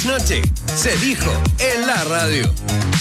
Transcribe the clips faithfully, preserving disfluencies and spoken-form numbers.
Noche se dijo en la radio.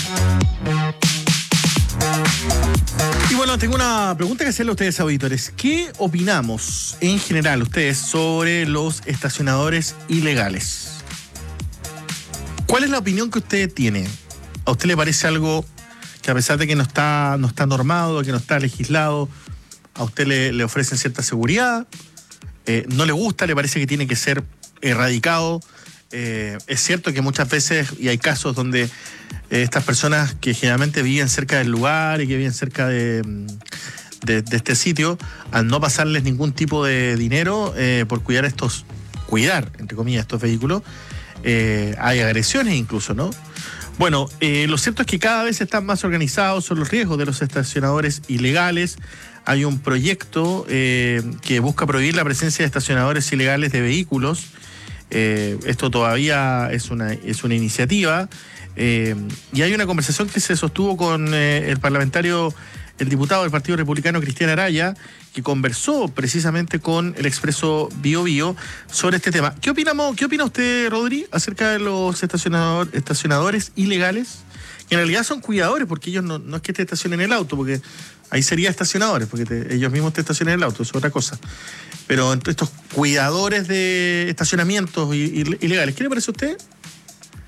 Y bueno, tengo una pregunta que hacerle a ustedes, auditores. ¿Qué opinamos en general ustedes sobre los estacionadores ilegales? ¿Cuál es la opinión que usted tiene? ¿A usted le parece algo que, a pesar de que no está, no está normado, que no está legislado, a usted le, le ofrecen cierta seguridad? Eh, ¿No le gusta? ¿Le parece que tiene que ser erradicado? Eh, es cierto que muchas veces, y hay casos donde eh, estas personas que generalmente viven cerca del lugar y que viven cerca de, de, de este sitio, al no pasarles ningún tipo de dinero eh, por cuidar estos, cuidar, entre comillas, estos vehículos, eh, hay agresiones incluso, ¿no? Bueno, eh, lo cierto es que cada vez están más organizados, son los riesgos de los estacionadores ilegales. Hay un proyecto eh, que busca prohibir la presencia de estacionadores ilegales de vehículos. Eh, esto todavía es una, es una iniciativa eh, y hay una conversación que se sostuvo con eh, el parlamentario, el diputado del Partido Republicano, Cristian Araya, que conversó precisamente con el Expreso Bio Bio sobre este tema. ¿Qué opinamos, qué opina usted, Rodri, acerca de los estacionador, estacionadores ilegales? Que en realidad son cuidadores, porque ellos no, no es que te estacionen el auto, porque ahí sería estacionadores, porque te, ellos mismos te estacionan el auto, eso es otra cosa. Pero entre estos cuidadores de estacionamientos ilegales, ¿qué le parece a usted?